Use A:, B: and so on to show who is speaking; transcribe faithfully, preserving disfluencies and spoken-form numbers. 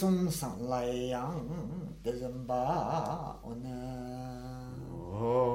A: 送上来阳的人吧，哦呢。
B: 哦。